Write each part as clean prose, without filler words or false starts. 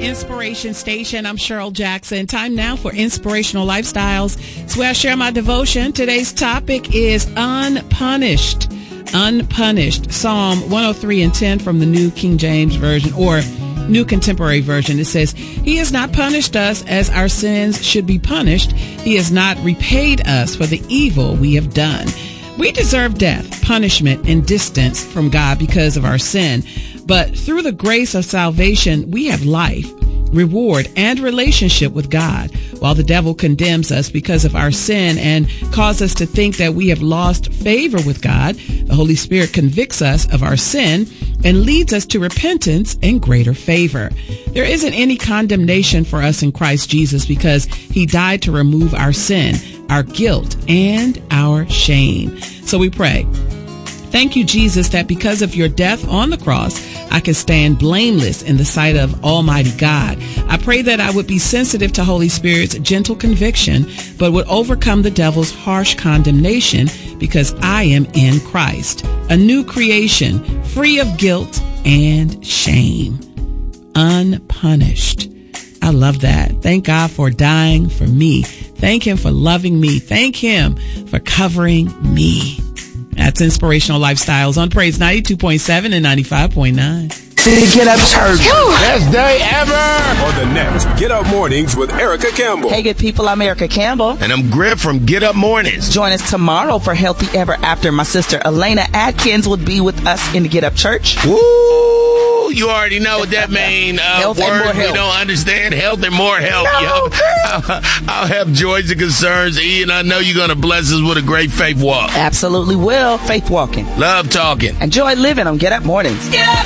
Inspiration Station. I'm Cheryl Jackson. Time now for Inspirational Lifestyles. It's where I share my devotion. Today's topic is unpunished. Unpunished. Psalm 103:10 from the New King James Version or New Contemporary Version. It says, He has not punished us as our sins should be punished. He has not repaid us for the evil we have done. We deserve death, punishment, and distance from God because of our sin. But through the grace of salvation, we have life, reward, and relationship with God. While the devil condemns us because of our sin and causes us to think that we have lost favor with God, the Holy Spirit convicts us of our sin and leads us to repentance and greater favor. There isn't any condemnation for us in Christ Jesus because He died to remove our sin, our guilt, and our shame. So we pray. Thank you, Jesus, that because of your death on the cross, I can stand blameless in the sight of Almighty God. I pray that I would be sensitive to Holy Spirit's gentle conviction, but would overcome the devil's harsh condemnation because I am in Christ, a new creation, free of guilt and shame, unpunished. I love that. Thank God for dying for me. Thank Him for loving me. Thank Him for covering me. That's Inspirational Lifestyles on Praise 92.7 and 95.9. Get Up Church. Best day ever. On the next Get Up Mornings with Erica Campbell. Hey, good people. I'm Erica Campbell. And I'm Griff from Get Up Mornings. Join us tomorrow for Healthy Ever After. My sister Elena Atkins will be with us in the Get Up Church. Woo! You already know what that means. Health and more Words we health. don't understand. Health and more health. No, I'll have joys and concerns. Ian, I know you're going to bless us with a great faith walk. Absolutely will. Faith walking. Love talking. Enjoy living on Get Up Mornings. Get up!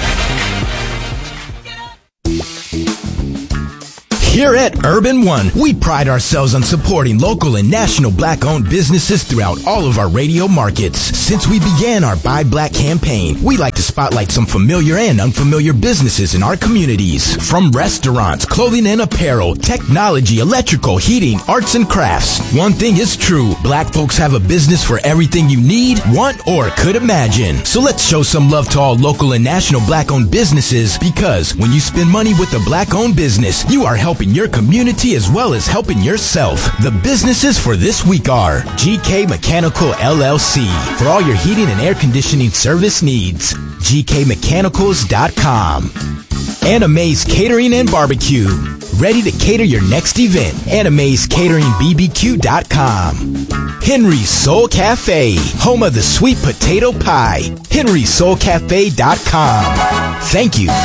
Here at Urban One, we pride ourselves on supporting local and national Black-owned businesses throughout all of our radio markets. Since we began our Buy Black campaign, we like to spotlight some familiar and unfamiliar businesses in our communities. From restaurants, clothing and apparel, technology, electrical, heating, arts and crafts. One thing is true, Black folks have a business for everything you need, want, or could imagine. So let's show some love to all local and national Black-owned businesses, because when you spend money with a Black-owned business, you are helping your community as well as helping yourself. The businesses for this week are GK Mechanical LLC for all your heating and air conditioning service needs. GKMechanicals.com. Anime's Catering and Barbecue, ready to cater your next event. Anime's CateringBBQ.com. Henry's Soul Cafe, home of the sweet potato pie. Henry'sSoulCafe.com. Thank you.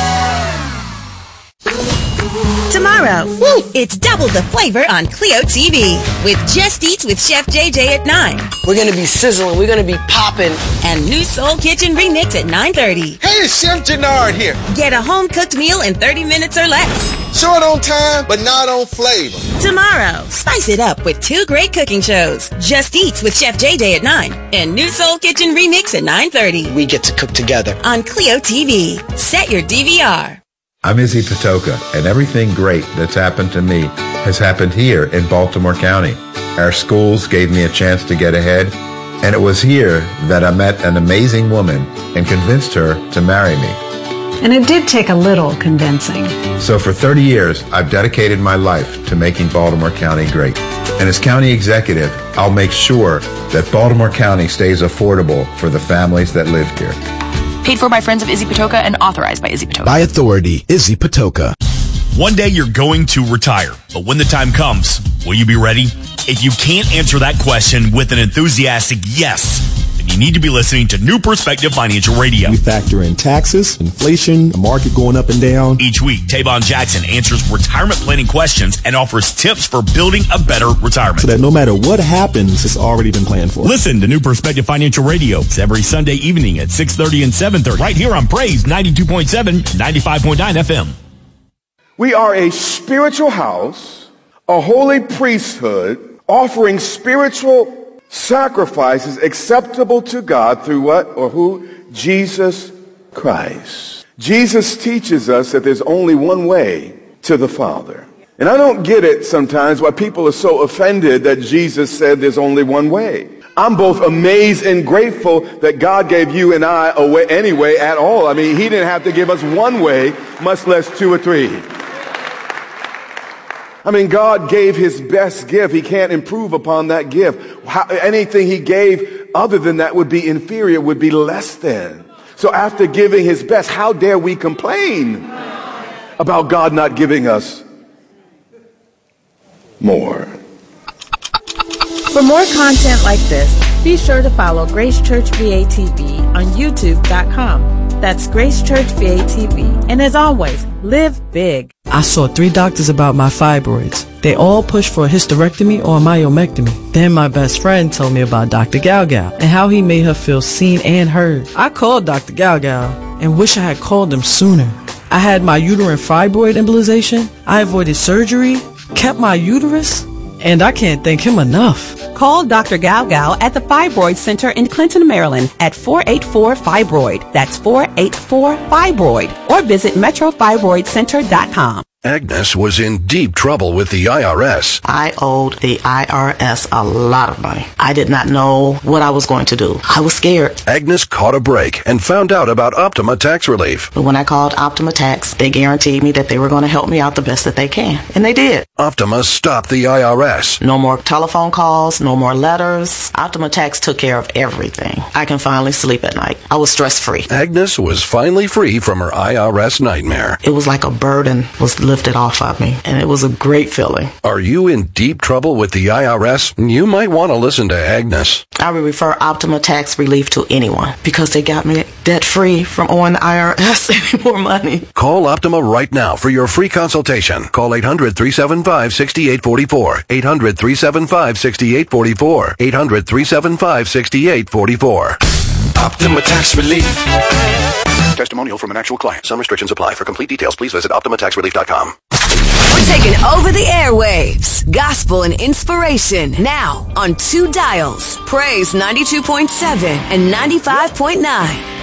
Tomorrow, it's double the flavor on Clio TV with Just Eats with Chef JJ at 9. We're going to be sizzling. We're going to be popping. And New Soul Kitchen Remix at 9:30. Hey, it's Chef Jannard here. Get a home-cooked meal in 30 minutes or less. Short on time, but not on flavor. Tomorrow, spice it up with 2 great cooking shows. Just Eats with Chef JJ at 9 and New Soul Kitchen Remix at 9:30. We get to cook together. On Clio TV. Set your DVR. I'm Izzy Patoka, and everything great that's happened to me has happened here in Baltimore County. Our schools gave me a chance to get ahead, and it was here that I met an amazing woman and convinced her to marry me. And it did take a little convincing. So for 30 years, I've dedicated my life to making Baltimore County great. And as county executive, I'll make sure that Baltimore County stays affordable for the families that live here. Paid for by friends of Izzy Patoka and authorized by Izzy Patoka. By authority, Izzy Patoka. One day you're going to retire, but when the time comes, will you be ready? If you can't answer that question with an enthusiastic yes, then you need to be listening to New Perspective Financial Radio. We factor in taxes, inflation, the market going up and down. Each week, Tavon Jackson answers retirement planning questions and offers tips for building a better retirement. So that no matter what happens, it's already been planned for. Listen to New Perspective Financial Radio. It's every Sunday evening at 6:30 and 7:30, right here on Praise 92.7, 95.9 FM. We are a spiritual house, a holy priesthood, offering spiritual sacrifices acceptable to God through what or who? Jesus Christ. Jesus teaches us that there's only one way to the Father. And I don't get it sometimes why people are so offended that Jesus said there's only one way. I'm both amazed and grateful that God gave you and I a way anyway at all. I mean, he didn't have to give us one way, much less two or three. I mean, God gave his best gift. He can't improve upon that gift. Anything he gave other than that would be inferior, would be less than. So after giving his best, how dare we complain about God not giving us more? For more content like this, be sure to follow Grace Church VATV on YouTube.com. That's Grace Church VATV. And as always, live big. I saw 3 doctors about my fibroids. They all pushed for a hysterectomy or a myomectomy. Then my best friend told me about Dr. Galgal and how he made her feel seen and heard. I called Dr. Galgal and wish I had called him sooner. I had my uterine fibroid embolization. I avoided surgery, kept my uterus, and I can't thank him enough. Call Dr. Galgal at the Fibroid Center in Clinton, Maryland at 484-FIBROID. That's 484-FIBROID. Or visit metrofibroidcenter.com. Agnes was in deep trouble with the IRS. I owed the IRS a lot of money. I did not know what I was going to do. I was scared. Agnes caught a break and found out about Optima Tax Relief. But when I called Optima Tax, they guaranteed me that they were going to help me out the best that they can. And they did. Optima stopped the IRS. No more telephone calls, no more letters. Optima Tax took care of everything. I can finally sleep at night. I was stress-free. Agnes was finally free from her IRS nightmare. It was like a burden was lifted off of me, and it was a great feeling. Are you in deep trouble with the IRS? You might want to listen to Agnes. I would refer Optima Tax Relief to anyone because they got me debt-free from owing the IRS any more money. Call Optima right now for your free consultation. Call 800-375-6844. 800-375-6844. 800-375-6844. Optima Tax Relief. Testimonial from an actual client. Some restrictions apply. For complete details, please visit OptimaTaxRelief.com. We're taking over the airwaves. Gospel and inspiration. Now on 2 dials. Praise 92.7 and 95.9.